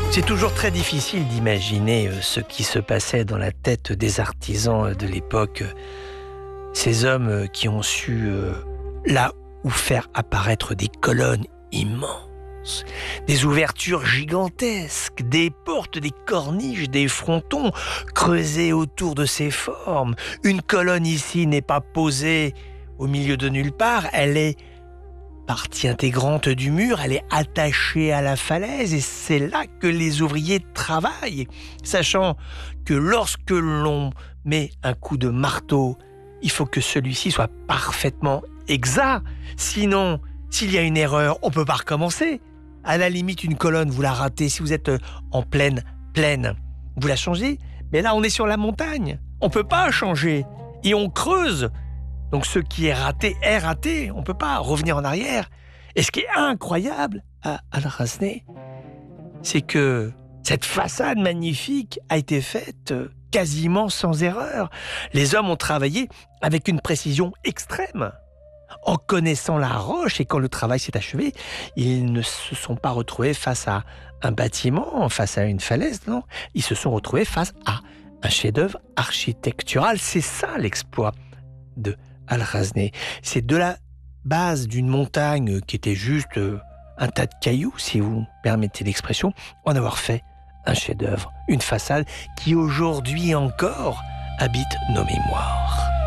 C'est toujours très difficile d'imaginer ce qui se passait dans la tête des artisans de l'époque. Ces hommes qui ont su, là où faire apparaître des colonnes immenses, des ouvertures gigantesques, des portes, des corniches, des frontons creusés autour de ces formes. Une colonne ici n'est pas posée au milieu de nulle part, elle est partie intégrante du mur, elle est attachée à la falaise et c'est là que les ouvriers travaillent, sachant que lorsque l'on met un coup de marteau, il faut que celui-ci soit parfaitement exact. Sinon, s'il y a une erreur, on ne peut pas recommencer. À la limite, une colonne, vous la ratez. Si vous êtes en pleine plaine, vous la changez. Mais là, on est sur la montagne. On ne peut pas changer. Et on creuse. Donc ce qui est raté, on ne peut pas revenir en arrière. Et ce qui est incroyable à Al-Rasneh, c'est que cette façade magnifique a été faite quasiment sans erreur. Les hommes ont travaillé avec une précision extrême. En connaissant la roche et quand le travail s'est achevé, ils ne se sont pas retrouvés face à un bâtiment, face à une falaise, non. Ils se sont retrouvés face à un chef-d'œuvre architectural. C'est ça l'exploit de Al-Rasneh. C'est de la base d'une montagne qui était juste un tas de cailloux, si vous permettez l'expression, en avoir fait un chef-d'œuvre, une façade qui aujourd'hui encore habite nos mémoires.